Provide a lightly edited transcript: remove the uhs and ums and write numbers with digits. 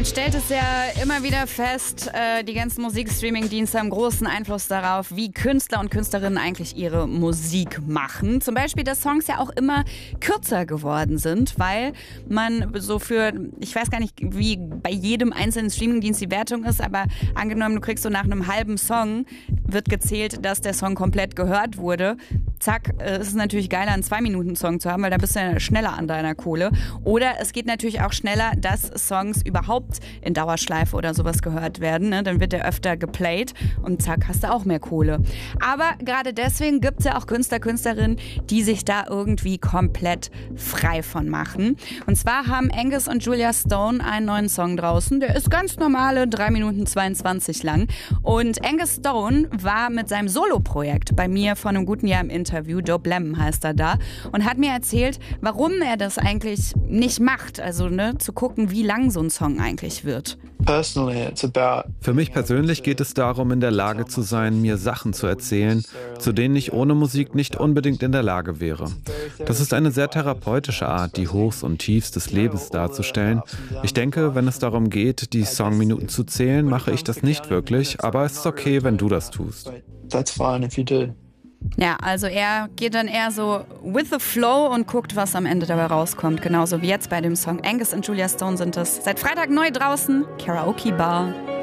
Man stellt es ja immer wieder fest, die ganzen Musikstreaming-Dienste haben großen Einfluss darauf, wie Künstler und Künstlerinnen eigentlich ihre Musik machen. Zum Beispiel, dass Songs ja auch immer kürzer geworden sind, weil man so für, ich weiß gar nicht, wie bei jedem einzelnen Streaming-Dienst die Wertung ist, aber angenommen, du kriegst so nach einem halben Song, wird gezählt, dass der Song komplett gehört wurde. Zack, ist es natürlich geiler, einen 2-Minuten-Song zu haben, weil da bist du ja schneller an deiner Kohle. Oder es geht natürlich auch schneller, dass Songs überhaupt in Dauerschleife oder sowas gehört werden. Ne? Dann wird der öfter geplayt und zack, hast du auch mehr Kohle. Aber gerade deswegen gibt es ja auch Künstler, Künstlerinnen, die sich da irgendwie komplett frei von machen. Und zwar haben Angus und Julia Stone einen neuen Song draußen. Der ist ganz normale 3 Minuten 22 lang. Und Angus Stone war mit seinem Solo-Projekt bei mir vor einem guten Jahr im Interview, Dope Lemon heißt er da, und hat mir erzählt, warum er das eigentlich nicht macht. Also zu gucken, wie lang so ein Song eigentlich wird. Für mich persönlich geht es darum, in der Lage zu sein, mir Sachen zu erzählen, zu denen ich ohne Musik nicht unbedingt in der Lage wäre. Das ist eine sehr therapeutische Art, die Hochs und Tiefs des Lebens darzustellen. Ich denke, wenn es darum geht, die Songminuten zu zählen, mache ich das nicht wirklich, aber es ist okay, wenn du das tust. Ja, also er geht dann eher so with the flow und guckt, was am Ende dabei rauskommt. Genauso wie jetzt bei dem Song. Angus und Julia Stone sind es. Seit Freitag neu draußen. Karaoke Bar.